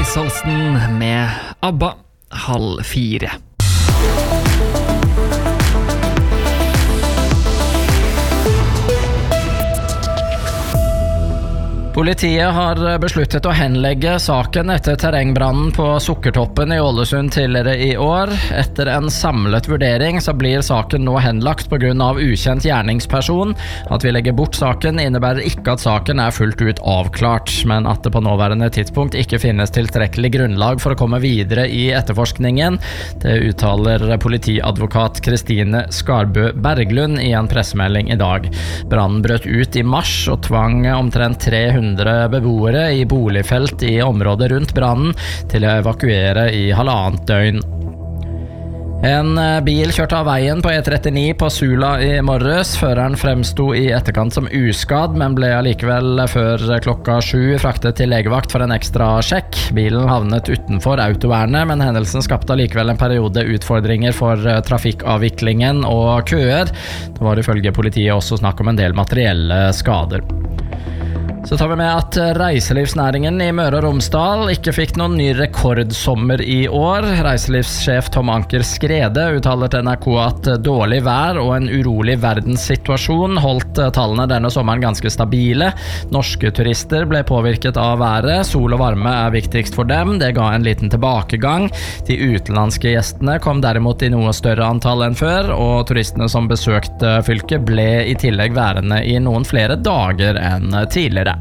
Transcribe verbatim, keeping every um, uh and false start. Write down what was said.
Hans Holsten med ABBA, halv fire. Politiet har besluttet å henlegge saken etter terrengbrannen på Sukkertoppen i Ålesund tidligere i år. Etter en samlet vurdering så blir saken nå henlagt på grunn av ukjent gjerningsperson. At vi legger bort saken innebærer ikke at saken er fullt ut avklart, men at det på nåværende tidspunkt ikke finnes tilstrekkelig grunnlag for å komme videre i etterforskningen. Det uttaler politiadvokat Kristine Skarbø Berglund i en pressemelding i dag. Brannen brøt ut i mars og tvang omtrent tre hundre beboere i boligfelt i området rundt brannen til å evakuere i halvannet døgn. En bil kjørte av veien på E trettini på Sula i morges. Føreren fremsto i etterkant som uskadd, men ble allikevel før klokka sju fraktet til legevakt for en ekstra sjekk. Bilen havnet utenfor autovernet, men hendelsen skapte allikevel en periode utfordringer for trafikkavviklingen og køer. Det var ifølge politiet også snakk om en del materielle skader. Så tar vi med at reiselivsnæringen i Møre og Romsdal ikke fikk noen ny rekordsommer i år. Reiselivssjef Tom Anker Skrede uttaler til N R K at dårlig vær og en urolig verdenssituasjon holdt tallene denne sommeren ganske stabile. Norske turister ble påvirket av været. Sol og varme er viktigst for dem. Det ga en liten tilbakegang. De utenlandske gjestene kom derimot i noe større antall enn før, og turistene som besøkte fylket ble i tillegg værende i noen flere dager enn tidligere.